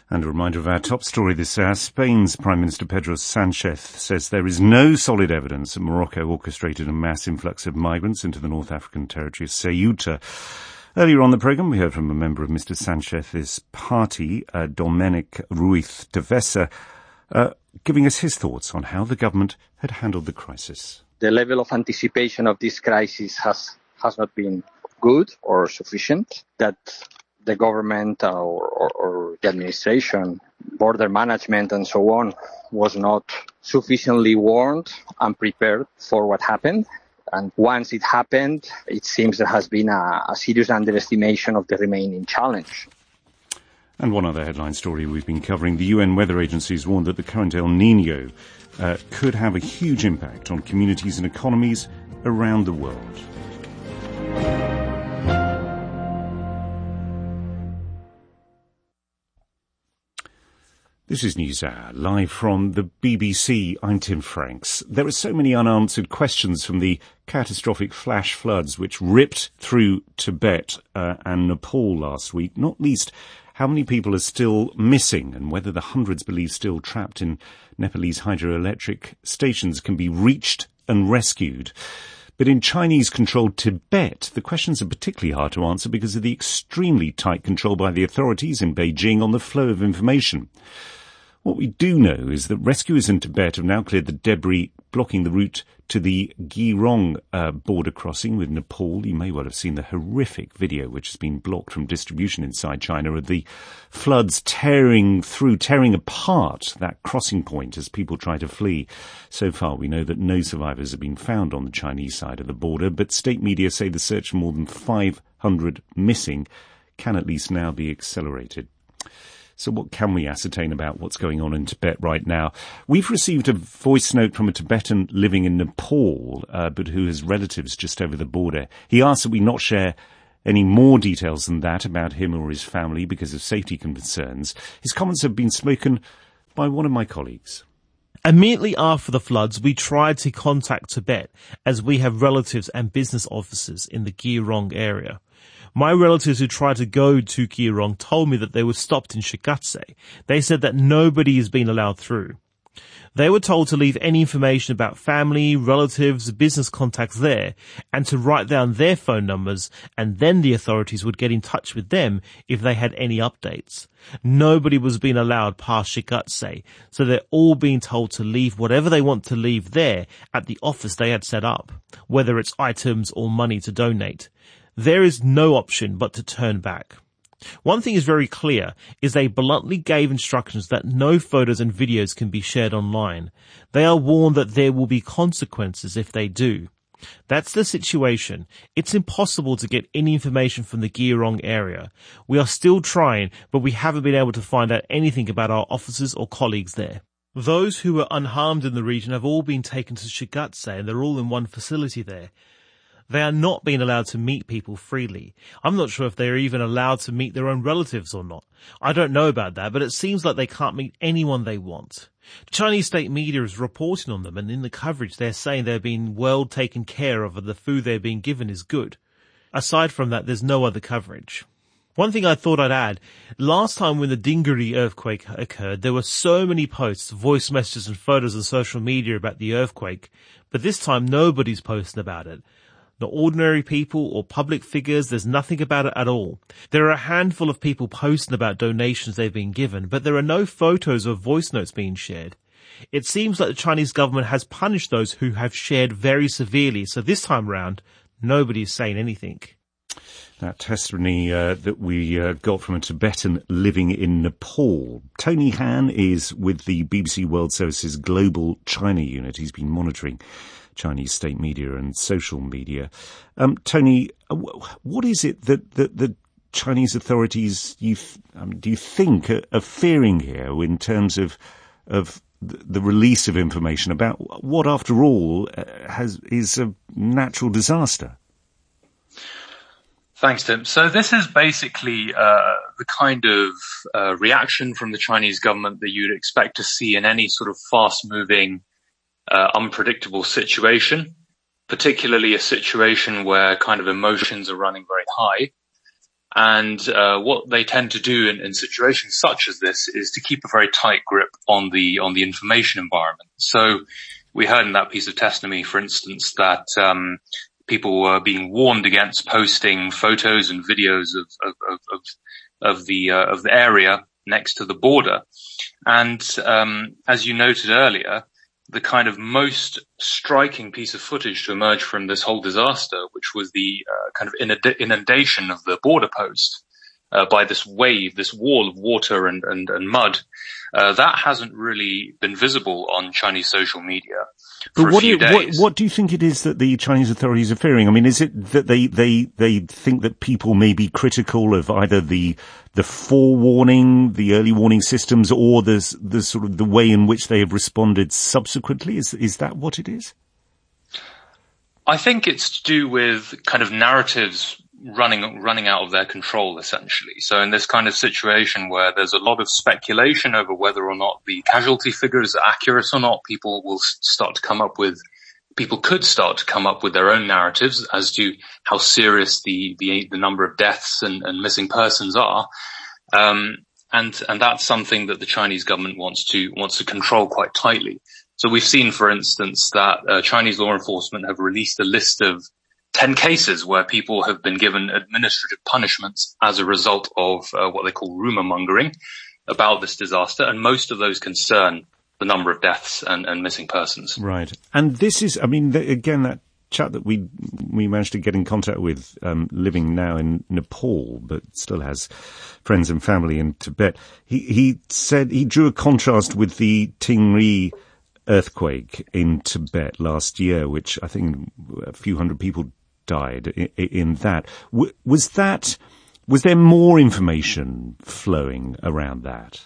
And a reminder of our top story this hour. Spain's Prime Minister Pedro Sanchez says there is no solid evidence that Morocco orchestrated a mass influx of migrants into the North African territory of Ceuta. Earlier on the programme, we heard from a member of Mr Sanchez's party, Domènec Ruiz Tavessa, giving us his thoughts on how the government had handled the crisis. The level of anticipation of this crisis has not been good or sufficient, that the government or the administration, border management and so on, was not sufficiently warned and prepared for what happened. And once it happened, it seems there has been a serious underestimation of the remaining challenge. And one other headline story we've been covering, the UN Weather Agency has warned that the current El Niño could have a huge impact on communities and economies around the world. This is NewsHour, live from the BBC. I'm Tim Franks. There are so many unanswered questions from the catastrophic flash floods which ripped through Tibet and Nepal last week, not least how many people are still missing and whether the hundreds believed still trapped in Nepalese hydroelectric stations can be reached and rescued. But in Chinese-controlled Tibet, the questions are particularly hard to answer because of the extremely tight control by the authorities in Beijing on the flow of information. What we do know is that rescuers in Tibet have now cleared the debris blocking the route to the Girong border crossing with Nepal. You may well have seen the horrific video which has been blocked from distribution inside China of the floods tearing apart that crossing point as people try to flee. So far we know that no survivors have been found on the Chinese side of the border, but state media say the search for more than 500 missing can at least now be accelerated. So what can we ascertain about what's going on in Tibet right now? We've received a voice note from a Tibetan living in Nepal, but who has relatives just over the border. He asked that we not share any more details than that about him or his family because of safety concerns. His comments have been spoken by one of my colleagues. Immediately after the floods, we tried to contact Tibet as we have relatives and business offices in the Girong area. My relatives who tried to go to Girong told me that they were stopped in Shigatse. They said that nobody has been allowed through. They were told to leave any information about family, relatives, business contacts there, and to write down their phone numbers, and then the authorities would get in touch with them if they had any updates. Nobody was being allowed past Shigatse, so they're all being told to leave whatever they want to leave there at the office they had set up, whether it's items or money to donate. There is no option but to turn back. One thing is very clear, is they bluntly gave instructions that no photos and videos can be shared online. They are warned that there will be consequences if they do. That's the situation. It's impossible to get any information from the Girong area. We are still trying, but we haven't been able to find out anything about our officers or colleagues there. Those who were unharmed in the region have all been taken to Shigatse and they're all in one facility there. They are not being allowed to meet people freely. I'm not sure if they're even allowed to meet their own relatives or not. I don't know about that, but it seems like they can't meet anyone they want. Chinese state media is reporting on them, and in the coverage they're saying they're being well taken care of and the food they're being given is good. Aside from that, there's no other coverage. One thing I thought I'd add, last time when the Dingiri earthquake occurred, there were so many posts, voice messages and photos on social media about the earthquake, but this time nobody's posting about it. Not ordinary people or public figures, there's nothing about it at all. There are a handful of people posting about donations they've been given, but there are no photos or voice notes being shared. It seems like the Chinese government has punished those who have shared very severely, so this time round, nobody is saying anything. That testimony that we got from a Tibetan living in Nepal. Tony Han is with the BBC World Service's Global China Unit. He's been monitoring Chinese state media and social media. Tony, what is it that the Chinese authorities do you think are fearing here in terms of the release of information about what, after all, is a natural disaster? Thanks, Tim. So this is basically the kind of reaction from the Chinese government that you'd expect to see in any sort of fast-moving, unpredictable situation, particularly a situation where kind of emotions are running very high. And what they tend to do in situations such as this is to keep a very tight grip on the information environment. So we heard in that piece of testimony, for instance, that people were being warned against posting photos and videos of the area next to the border. And as you noted earlier, the kind of most striking piece of footage to emerge from this whole disaster, which was the kind of inundation of the border post by this wave, this wall of water and mud, that hasn't really been visible on Chinese social media for a few days. What do you think it is that the Chinese authorities are fearing? I mean, is it that they think that people may be critical of either the forewarning, the early warning systems, or the sort of the way in which they have responded subsequently? Is that what it is? I think it's to do with kind of narratives running out of their control, essentially. So in this kind of situation where there's a lot of speculation over whether or not the casualty figures are accurate or not, people could start to come up with their own narratives as to how serious the number of deaths and missing persons are. And that's something that the Chinese government wants to control quite tightly. So we've seen, for instance, that Chinese law enforcement have released a list of 10 cases where people have been given administrative punishments as a result of what they call rumor mongering about this disaster. And most of those concern the number of deaths and missing persons. Right. And this is, I mean, again, that chap that we managed to get in contact with, living now in Nepal, but still has friends and family in Tibet. He said he drew a contrast with the Tingri earthquake in Tibet last year, which I think a few hundred people died in that. Was there more information flowing around that?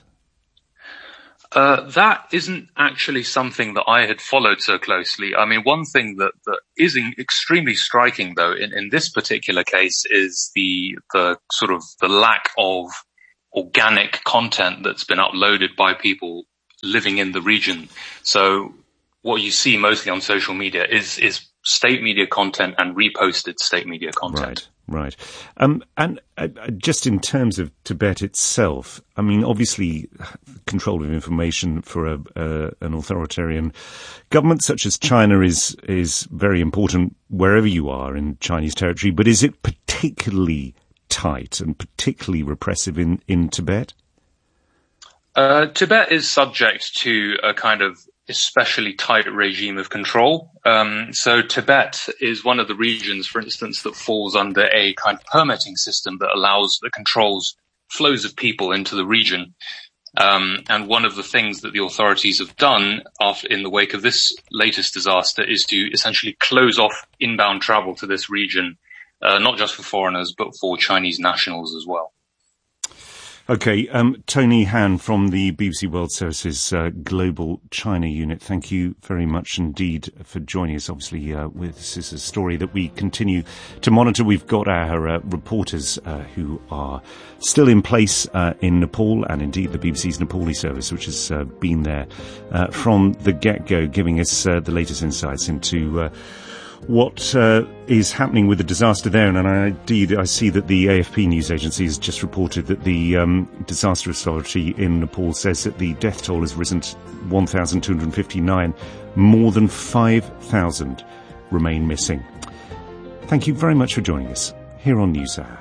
That isn't actually something that I had followed so closely. I mean, one thing that is extremely striking, though, in this particular case is the sort of the lack of organic content that's been uploaded by people living in the region. So what you see mostly on social media is state media content and reposted state media content. Right. And just in terms of Tibet itself, I mean, obviously control of information for an authoritarian government such as China is very important wherever you are in Chinese territory, but is it particularly tight and particularly repressive in Tibet? Tibet is subject to a kind of especially tight regime of control. So Tibet is one of the regions, for instance, that falls under a kind of permitting system that controls flows of people into the region. And one of the things that the authorities have done in the wake of this latest disaster is to essentially close off inbound travel to this region, not just for foreigners, but for Chinese nationals as well. Okay, Tony Han from the BBC World Service's Global China Unit, thank you very much indeed for joining us. Obviously, this is a story that we continue to monitor. We've got our reporters who are still in place in Nepal, and indeed the BBC's Nepali service, which has been there from the get-go, giving us the latest insights into what is happening with the disaster there. And I see that the AFP news agency has just reported that the disaster authority in Nepal says that the death toll has risen to 1,259. More than 5,000 remain missing. Thank you very much for joining us here on NewsHour.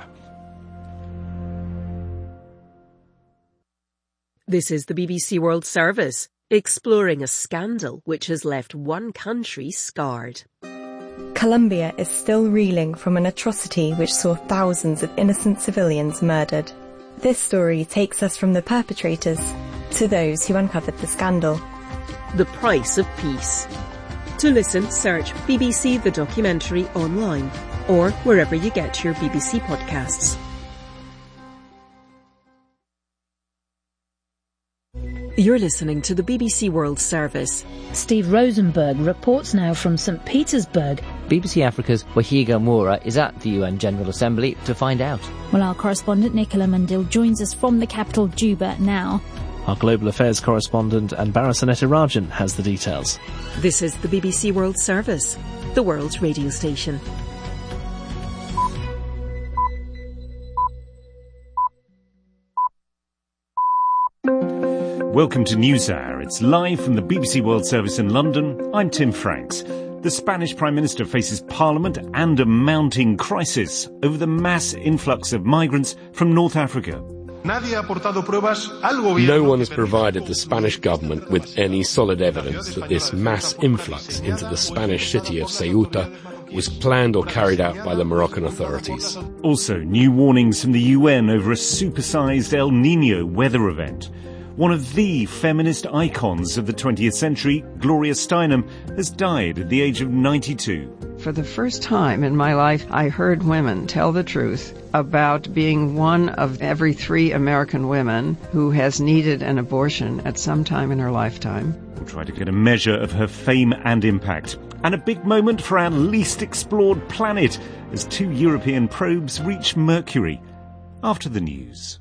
This is the BBC World Service, exploring a scandal which has left one country scarred. Colombia is still reeling from an atrocity which saw thousands of innocent civilians murdered. This story takes us from the perpetrators to those who uncovered the scandal. The Price of Peace. To listen, search BBC The Documentary online or wherever you get your BBC podcasts. You're listening to the BBC World Service. Steve Rosenberg reports now from St. Petersburg. BBC Africa's Wahiga Moura is at the UN General Assembly to find out. Well, our correspondent Nicola Mundil joins us from the capital Juba now. Our global affairs correspondent Anbara Sanetirajan has the details. This is the BBC World Service, the world's radio station. Welcome to NewsHour. It's live from the BBC World Service in London. I'm Tim Franks. The Spanish Prime Minister faces Parliament and a mounting crisis over the mass influx of migrants from North Africa. No one has provided the Spanish government with any solid evidence that this mass influx into the Spanish city of Ceuta was planned or carried out by the Moroccan authorities. Also, new warnings from the UN over a supersized El Niño weather event. One of the feminist icons of the 20th century, Gloria Steinem, has died at the age of 92. For the first time in my life, I heard women tell the truth about being one of every 3 American women who has needed an abortion at some time in her lifetime. We'll try to get a measure of her fame and impact. And a big moment for our least explored planet as 2 European probes reach Mercury. After the news.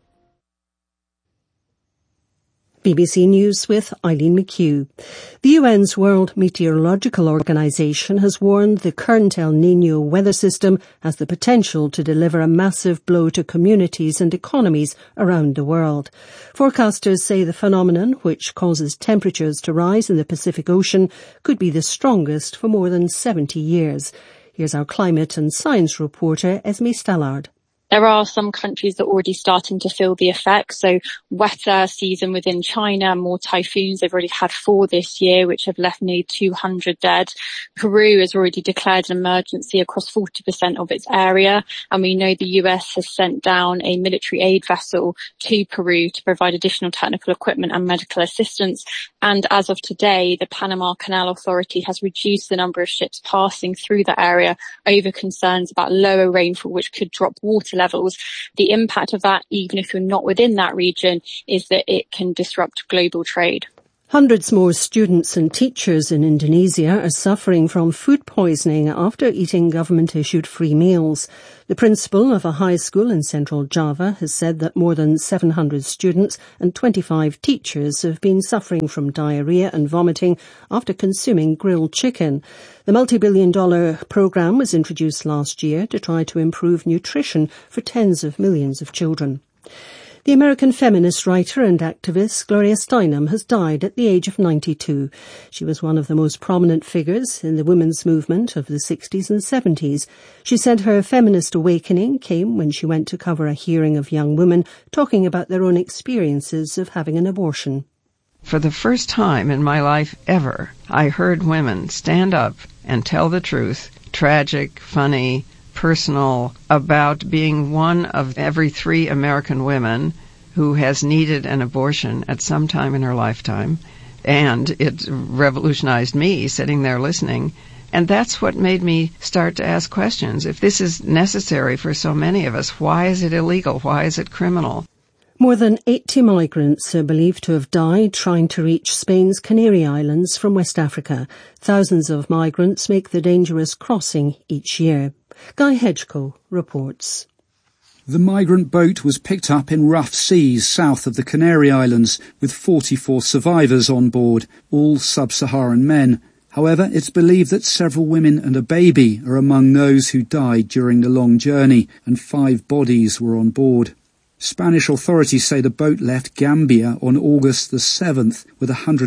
BBC News with Eileen McHugh. The UN's World Meteorological Organization has warned the current El Niño weather system has the potential to deliver a massive blow to communities and economies around the world. Forecasters say the phenomenon, which causes temperatures to rise in the Pacific Ocean, could be the strongest for more than 70 years. Here's our climate and science reporter, Esme Stallard. There are some countries that are already starting to feel the effects. So wetter season within China, more typhoons. They've already had 4 this year, which have left nearly 200 dead. Peru has already declared an emergency across 40% of its area. And we know the US has sent down a military aid vessel to Peru to provide additional technical equipment and medical assistance. And as of today, the Panama Canal Authority has reduced the number of ships passing through the area over concerns about lower rainfall, which could drop water levels. The impact of that, even if you're not within that region, is that it can disrupt global trade. Hundreds more students and teachers in Indonesia are suffering from food poisoning after eating government-issued free meals. The principal of a high school in central Java has said that more than 700 students and 25 teachers have been suffering from diarrhea and vomiting after consuming grilled chicken. The multi-billion-dollar programme was introduced last year to try to improve nutrition for tens of millions of children. The American feminist writer and activist Gloria Steinem has died at the age of 92. She was one of the most prominent figures in the women's movement of the 60s and 70s. She said her feminist awakening came when she went to cover a hearing of young women talking about their own experiences of having an abortion. For the first time in my life ever, I heard women stand up and tell the truth, tragic, funny, personal, about being one of every 3 American women who has needed an abortion at some time in her lifetime. And it revolutionized me sitting there listening. And that's what made me start to ask questions. If this is necessary for so many of us, why is it illegal? Why is it criminal? More than 80 migrants are believed to have died trying to reach Spain's Canary Islands from West Africa. Thousands of migrants make the dangerous crossing each year. Guy Hedgecoe reports. The migrant boat was picked up in rough seas south of the Canary Islands with 44 survivors on board, all sub-Saharan men. However, it's believed that several women and a baby are among those who died during the long journey, and 5 bodies were on board. Spanish authorities say the boat left Gambia on August the 7th with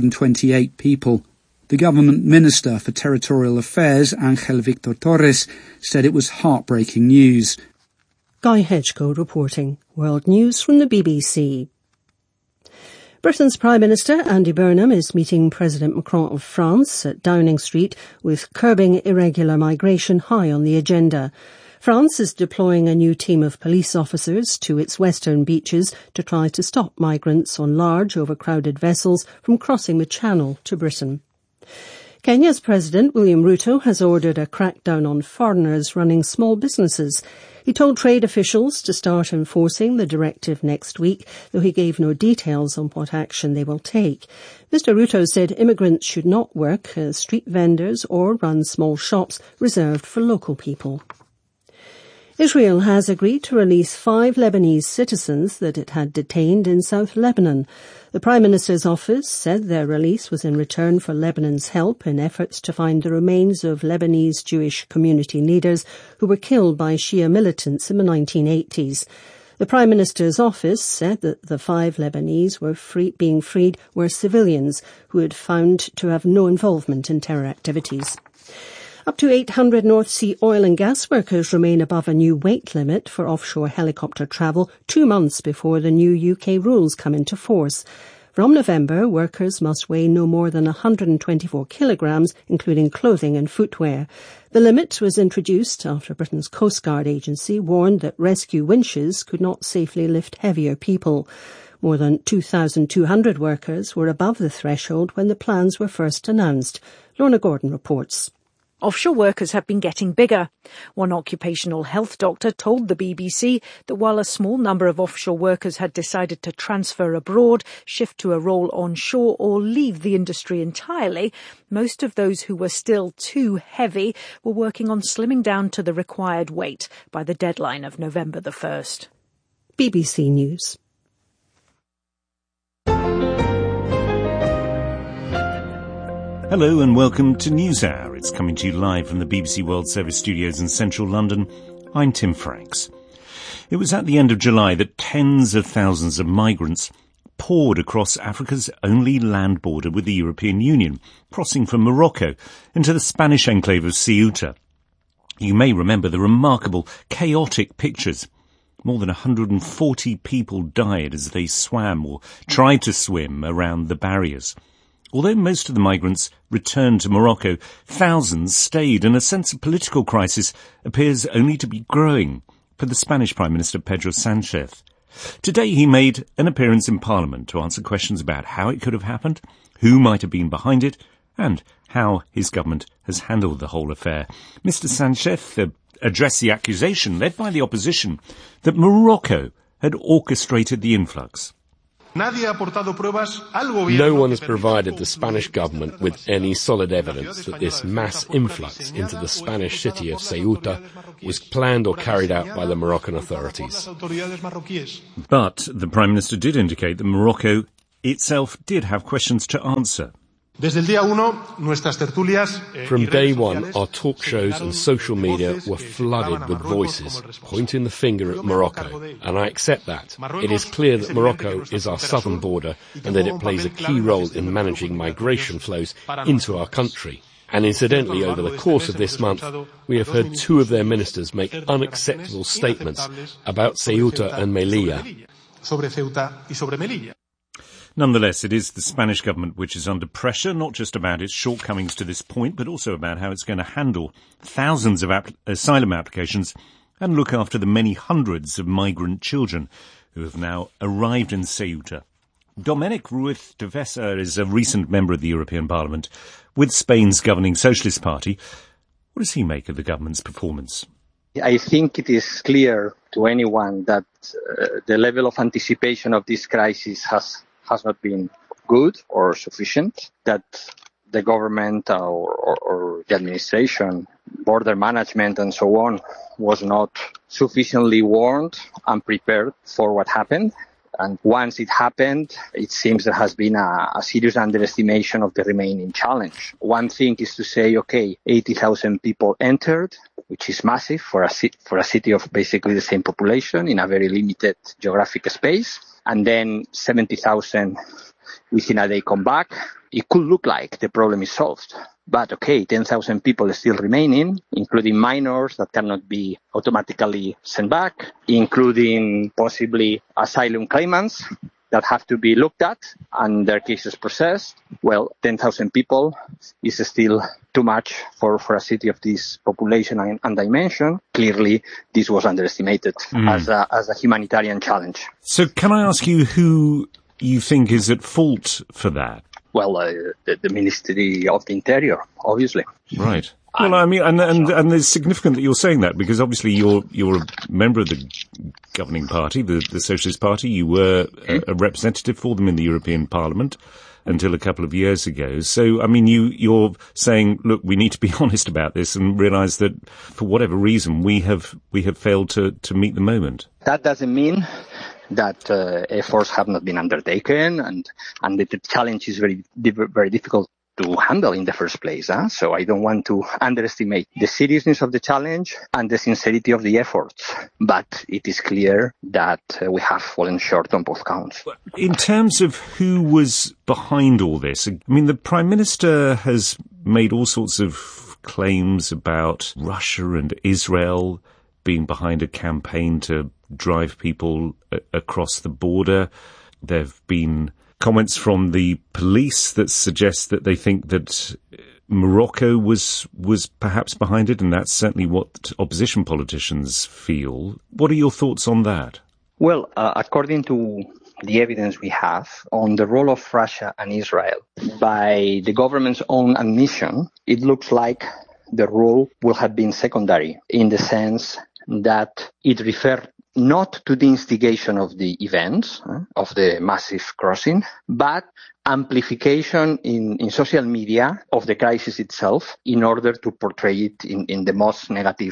128 people. The government minister for territorial affairs, Ángel Víctor Torres, said it was heartbreaking news. Guy Hedgecoe reporting. World News from the BBC. Britain's Prime Minister Andy Burnham is meeting President Macron of France at Downing Street with curbing irregular migration high on the agenda. France is deploying a new team of police officers to its western beaches to try to stop migrants on large, overcrowded vessels from crossing the Channel to Britain. Kenya's President William Ruto has ordered a crackdown on foreigners running small businesses. He told trade officials to start enforcing the directive next week, though he gave no details on what action they will take. Mr. Ruto said immigrants should not work as street vendors or run small shops reserved for local people. Israel has agreed to release 5 Lebanese citizens that it had detained in South Lebanon. The Prime Minister's office said their release was in return for Lebanon's help in efforts to find the remains of Lebanese Jewish community leaders who were killed by Shia militants in the 1980s. The Prime Minister's office said that the 5 Lebanese being freed were civilians who had found to have no involvement in terror activities. Up to 800 North Sea oil and gas workers remain above a new weight limit for offshore helicopter travel 2 months before the new UK rules come into force. From November, workers must weigh no more than 124 kilograms, including clothing and footwear. The limit was introduced after Britain's Coast Guard agency warned that rescue winches could not safely lift heavier people. More than 2,200 workers were above the threshold when the plans were first announced. Lorna Gordon reports. Offshore workers have been getting bigger. One occupational health doctor told the BBC that while a small number of offshore workers had decided to transfer abroad, shift to a role onshore or leave the industry entirely, most of those who were still too heavy were working on slimming down to the required weight by the deadline of November the 1st. BBC News. Hello and welcome to NewsHour. It's coming to you live from the BBC World Service studios in central London. I'm Tim Franks. It was at the end of July that tens of thousands of migrants poured across Africa's only land border with the European Union, crossing from Morocco into the Spanish enclave of Ceuta. You may remember the remarkable, chaotic pictures. More than 140 people died as they swam or tried to swim around the barriers. Although most of the migrants returned to Morocco, thousands stayed, and a sense of political crisis appears only to be growing for the Spanish Prime Minister Pedro Sánchez. Today he made an appearance in Parliament to answer questions about how it could have happened, who might have been behind it, and how his government has handled the whole affair. Mr. Sánchez addressed the accusation, led by the opposition, that Morocco had orchestrated the influx. No one has provided the Spanish government with any solid evidence that this mass influx into the Spanish city of Ceuta was planned or carried out by the Moroccan authorities. But the Prime Minister did indicate that Morocco itself did have questions to answer. From day one, our talk shows and social media were flooded with voices pointing the finger at Morocco, and I accept that. It is clear that Morocco is our southern border and that it plays a key role in managing migration flows into our country. And incidentally, over the course of this month, we have heard 2 of their ministers make unacceptable statements about Ceuta and Melilla. Nonetheless, it is the Spanish government which is under pressure, not just about its shortcomings to this point, but also about how it's going to handle thousands of asylum applications and look after the many hundreds of migrant children who have now arrived in Ceuta. Domènec Ruiz de Vesa is a recent member of the European Parliament with Spain's governing Socialist Party. What does he make of the government's performance? I think it is clear to anyone that the level of anticipation of this crisis has not been good or sufficient, that the government or the administration, border management and so on, was not sufficiently warned and prepared for what happened. And once it happened, it seems there has been a serious underestimation of the remaining challenge. One thing is to say, okay, 80,000 people entered, which is massive for a city of basically the same population in a very limited geographic space. And then 70,000 within a day come back. It could look like the problem is solved. But okay, 10,000 people are still remaining, including minors that cannot be automatically sent back, including possibly asylum claimants that have to be looked at and their cases processed. Well, 10,000 people is still too much for a city of this population and dimension. Clearly, this was underestimated as a humanitarian challenge. So can I ask you who you think is at fault for that? Well, the Ministry of the Interior, obviously. Right. Well, I mean, and it's significant that you're saying that because obviously you're a member of the governing party, the Socialist Party. You were a representative for them in the European Parliament until a couple of years ago. So, I mean, you're saying, look, we need to be honest about this and realise that for whatever reason we have failed to meet the moment. That doesn't mean that efforts have not been undertaken and that the challenge is very, very difficult to handle in the first place. So I don't want to underestimate the seriousness of the challenge and the sincerity of the efforts. But it is clear that we have fallen short on both counts. In terms of who was behind all this, I mean, the Prime Minister has made all sorts of claims about Russia and Israel being behind a campaign to drive people across the border. There have been comments from the police that suggest that they think that Morocco was perhaps behind it, and that's certainly what opposition politicians feel. What are your thoughts on that? Well, according to the evidence we have on the role of Russia and Israel, by the government's own admission, it looks like the role will have been secondary in the sense that it referred not to the instigation of the events, of the massive crossing, but amplification in social media of the crisis itself in order to portray it in the most negative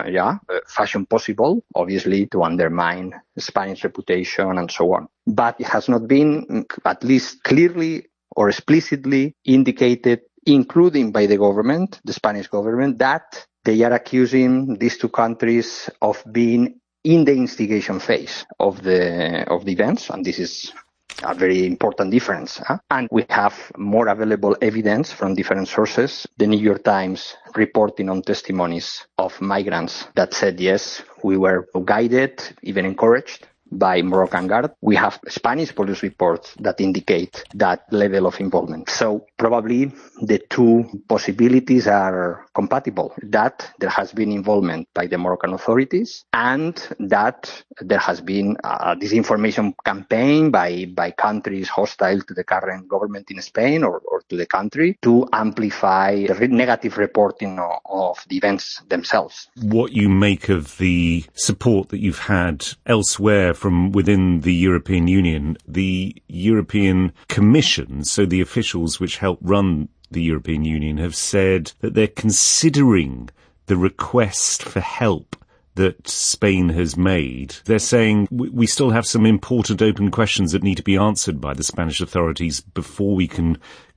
fashion possible, obviously to undermine Spanish reputation and so on. But it has not been at least clearly or explicitly indicated, including by the government, the Spanish government, that they are accusing these two countries of being in the instigation phase of the events, and this is a very important difference. And we have more available evidence from different sources. The New York Times reporting on testimonies of migrants that said, yes, we were guided, even encouraged by Moroccan Guard. We have Spanish police reports that indicate that level of involvement. So probably the two possibilities are compatible, that there has been involvement by the Moroccan authorities and that there has been a disinformation campaign by countries hostile to the current government in Spain or to the country to amplify the negative reporting of the events themselves. What you make of the support that you've had elsewhere from within the European Union, the European Commission, so the officials which help run the European Union, have said that they're considering the request for help that Spain has made. They're saying we still have some important open questions that need to be answered by the Spanish authorities before we can